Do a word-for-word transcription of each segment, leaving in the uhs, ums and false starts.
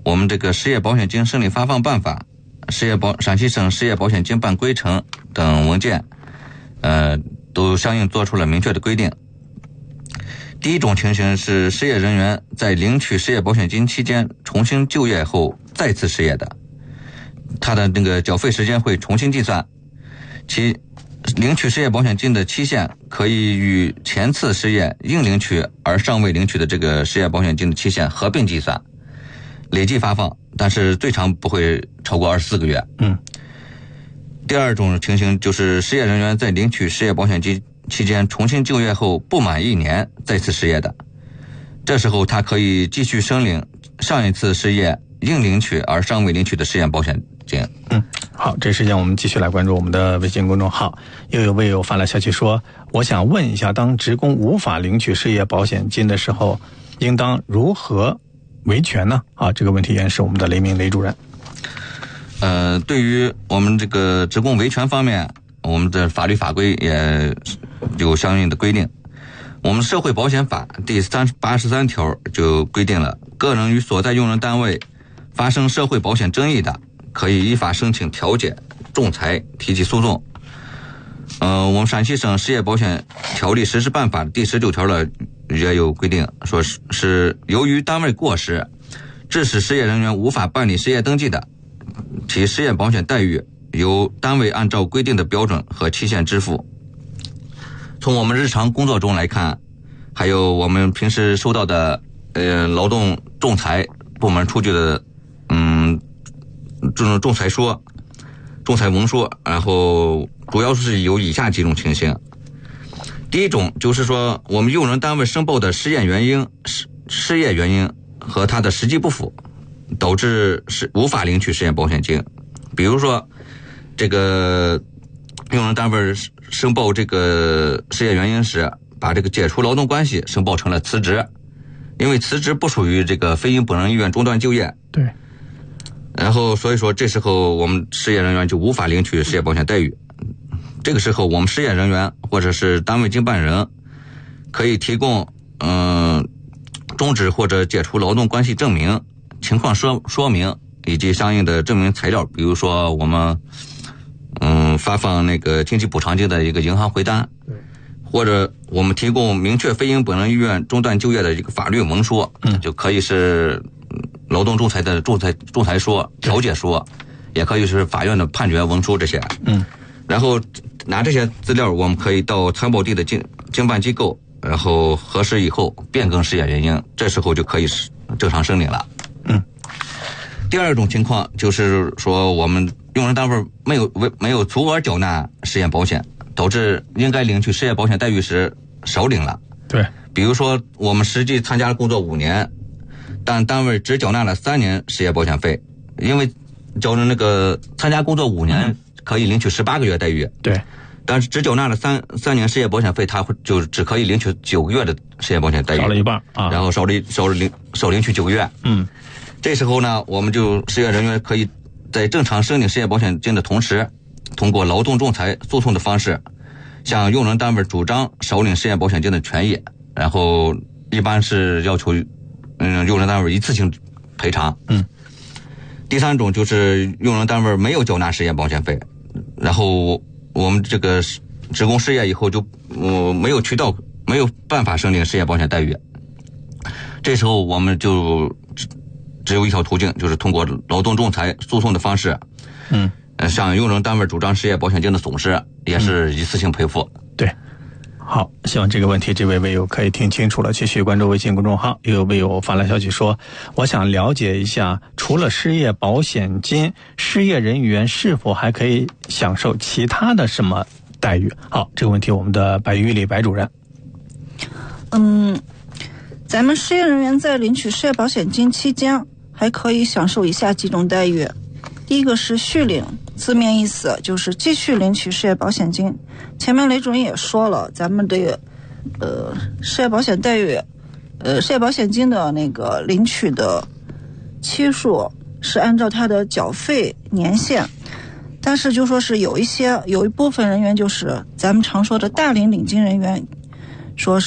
我们这个失业保险金申领发放办法、失业保陕西省失业保险经办规程等文件，呃，都相应做出了明确的规定。第一种情形是失业人员在领取失业保险金期间重新就业后再次失业的，他的那个缴费时间会重新计算，其领取失业保险金的期限可以与前次失业应领取而尚未领取的这个失业保险金的期限合并计算，累计发放，但是最长不会超过二十四个月。 嗯。 第二种情形就是失业人员在领取失业保险金期间重新就业后不满一年再次失业的，这时候他可以继续申领上一次失业应领取而尚未领取的失业保险金。 嗯，好，这时间我们继续来关注我们的微信公众号。又有位友发来消息说，我想问一下，当职工无法领取失业保险金的时候，应当如何维权呢？啊，这个问题也是我们的雷鸣雷主任。 呃，对于我们这个职工维权方面，我们的法律法规也有相应的规定。我们社会保险法第三八十三条就规定了，个人与所在用人单位发生社会保险争议的，可以依法申请调解、仲裁、提起诉讼。呃，我们陕西省失业保险条例实施办法第十九条的也有规定，说是是由于单位过失，致使失业人员无法办理失业登记的，其失业保险待遇由单位按照规定的标准和期限支付。从我们日常工作中来看，还有我们平时收到的呃劳动仲裁部门出具的嗯这种仲裁说、仲裁文书，然后主要是有以下几种情形。第一种就是说，我们用人单位申报的失业原因、失失业原因和他的实际不符，导致是无法领取失业保险金。比如说，这个用人单位申报这个失业原因时，把这个解除劳动关系申报成了辞职，因为辞职不属于这个非因本人意愿中断就业。 对。 然后所以说这时候我们失业人员就无法领取失业保险待遇。这个时候我们失业人员或者是单位经办人可以提供嗯、呃、终止或者解除劳动关系证明、情况说说明以及相应的证明材料，比如说我们嗯发放那个经济补偿金的一个银行回单，或者我们提供明确非因本人意愿中断就业的一个法律文书，嗯，就可以是劳动仲裁的仲裁仲裁说、调解说，也可以是法院的判决文书这些。 嗯， 然后拿这些资料，我们可以到参保地的经经办机构，然后核实以后变更失业原因，这时候就可以正常申领了。 嗯。 第二种情况就是说，我们用人单位没有没有足额缴纳失业保险，导致应该领取失业保险待遇时少领了。 对， 比如说我们实际参加了工作五年，但单位只缴纳了三年失业保险费，因为交了那个参加工作五年可以领取十八个月待遇。 对， 但是只缴纳了三三年失业保险费，他会就只可以领取九个月的失业保险待遇， 少了一半啊， 然后少领少领少领取九个月。 嗯。 这时候呢，我们就失业人员可以在正常申领失业保险金的同时，通过劳动仲裁诉讼的方式，向用人单位主张少领失业保险金的权益，然后一般是要求嗯用人单位一次性赔偿。 嗯。 第三种就是用人单位没有缴纳失业保险费，然后我们这个职工失业以后就呃没有渠道没有办法申领失业保险待遇，这时候我们就只有一条途径，就是通过劳动仲裁诉讼的方式， 嗯， 向用人单位主张失业保险金的损失，也是一次性赔付。 嗯、对，好，希望这个问题这位微友可以听清楚了。继续关注微信公众号，又有微友发来消息说，我想了解一下，除了失业保险金，失业人员是否还可以享受其他的什么待遇？好，这个问题我们的白玉里白主任。 嗯，咱们失业人员在领取失业保险金期间，还可以享受以下几种待遇。第一个是续领，字面意思就是继续领取失业保险金。前面雷主任也说了，咱们的呃失业保险待遇，呃失业保险金的那个领取的期数是按照它的缴费年限，但是就说是有一些有一部分人员，就是咱们常说的大龄领金人员，说是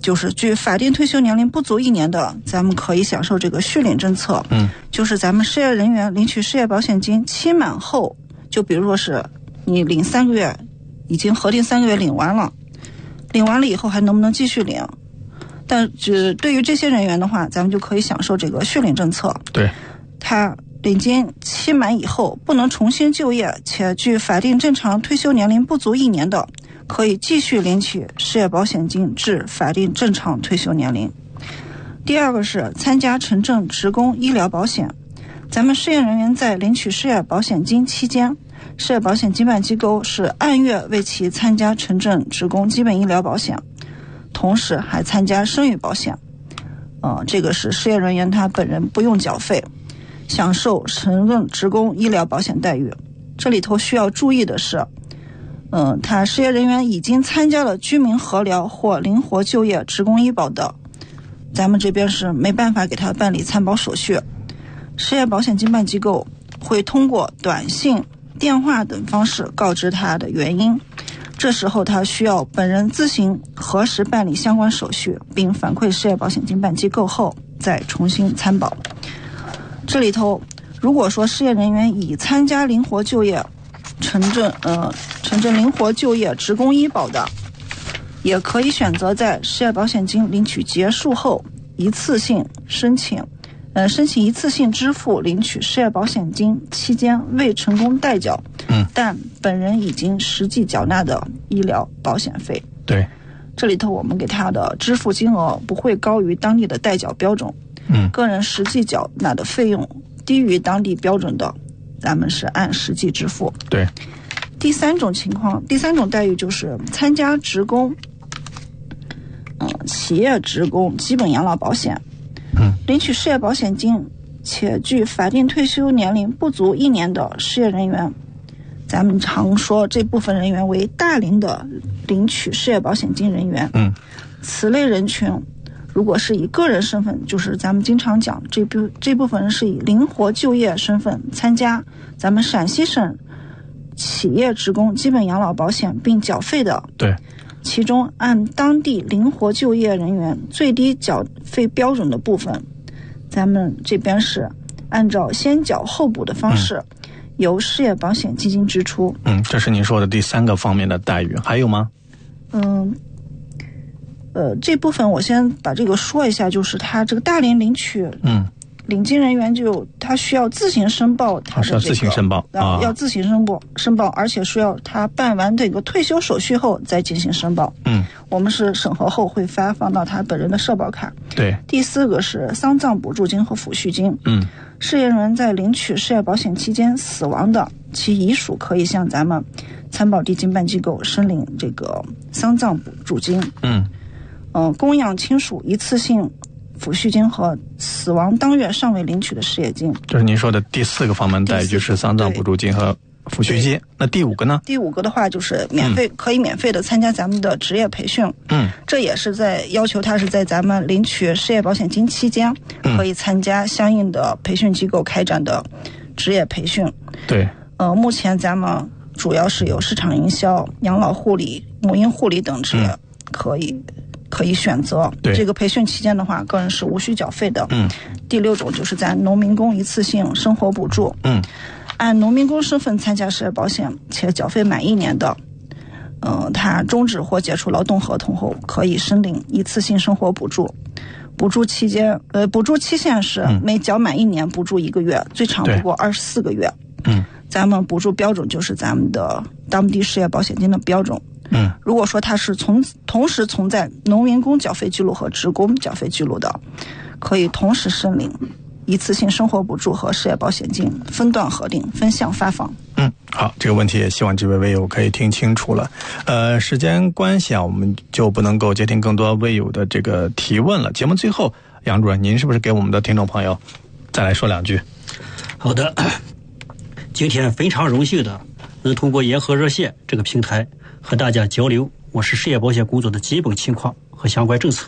就是距法定退休年龄不足一年的，咱们可以享受这个续领政策。 嗯， 就是咱们失业人员领取失业保险金期满后，就比如说是你领三个月，已经核定三个月领完了，领完了以后还能不能继续领？但只对于这些人员的话，咱们就可以享受这个续领政策。 对， 他领金期满以后不能重新就业，且距法定正常退休年龄不足一年的，可以继续领取失业保险金至法定正常退休年龄。第二个是参加城镇职工医疗保险。咱们失业人员在领取失业保险金期间，失业保险经办机构是按月为其参加城镇职工基本医疗保险，同时还参加生育保险。呃，这个是失业人员他本人不用缴费，享受城镇职工医疗保险待遇。这里头需要注意的是，嗯、呃，他失业人员已经参加了居民合疗或灵活就业职工医保的，咱们这边是没办法给他办理参保手续。失业保险经办机构会通过短信、电话等方式告知他的原因，这时候他需要本人自行核实办理相关手续，并反馈失业保险经办机构后再重新参保。这里头如果说失业人员已参加灵活就业城镇呃城镇灵活就业职工医保的，也可以选择在失业保险金领取结束后一次性申请呃申请一次性支付领取失业保险金期间未成功代缴， 嗯， 但本人已经实际缴纳的医疗保险费。 对， 这里头我们给他的支付金额不会高于当地的代缴标准， 嗯， 个人实际缴纳的费用低于当地标准的，咱们是按实际支付。 对， 第三种情况，第三种待遇就是参加职工，嗯、呃，企业职工基本养老保险， 嗯， 领取失业保险金且距法定退休年龄不足一年的失业人员，咱们常说这部分人员为大龄的领取失业保险金人员。 嗯， 此类人群如果是以个人身份，就是咱们经常讲这部这部分人是以灵活就业身份参加咱们陕西省企业职工基本养老保险并缴费的， 对， 其中按当地灵活就业人员最低缴费标准的部分，咱们这边是按照先缴后补的方式、嗯、由失业保险基金支出。 嗯，这是您说的第三个方面的待遇，还有吗？ 嗯，呃，这部分我先把这个说一下，就是他这个大龄领取， 嗯， 领金人员就他需要自行申报他的、这个， 是要自行申报啊， 要自行申报申报，而且需要他办完这个退休手续后再进行申报。 嗯， 我们是审核后会发放到他本人的社保卡。 对。 第四个是丧葬补助金和抚恤金。 嗯， 失业人员在领取失业保险期间死亡的，其遗属可以向咱们参保地经办机构申领这个丧葬补助金。 嗯。 呃，供养亲属一次性抚恤金和死亡当月尚未领取的失业金， 这是您说的第四个方面待遇，就是丧葬补助金和抚恤金。那第五个呢？ 第五个的话就是免费、嗯、可以免费的参加咱们的职业培训。 嗯， 这也是在要求他是在咱们领取失业保险金期间，可以参加相应的培训机构开展的职业培训。 对， 呃，目前咱们主要是有市场营销、养老护理、母婴护理等职业可以。嗯可以选择。这个培训期间的话，个人是无需缴费的。 嗯。 第六种就是咱农民工一次性生活补助。 嗯。 按农民工身份参加失业保险且缴费满一年的，呃，他终止或解除劳动合同后，可以申领一次性生活补助。补助期间，呃，补助期限是每缴满一年补助一个月，嗯、最长不过二十四个月。 嗯。 咱们补助标准就是咱们的当地失业保险金的标准。 嗯， 如果说他是从同时存在农民工缴费记录和职工缴费记录的，可以同时申领一次性生活补助和失业保险金，分段核定，分项发放。 嗯，好，这个问题也希望这位微友可以听清楚了。呃，时间关系啊，我们就不能够接听更多微友的这个提问了。节目最后，杨主任，您是不是给我们的听众朋友再来说两句？ 好的，今天非常荣幸的能通过言和热线这个平台和大家交流我市失业保险工作的基本情况和相关政策。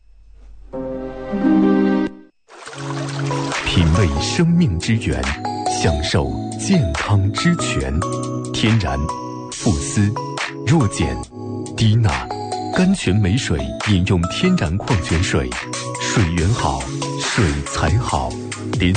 品味生命之源，享受健康之泉。天然、富斯、弱碱、低钠、 甘泉美水饮用天然矿泉水，水源好，水才好。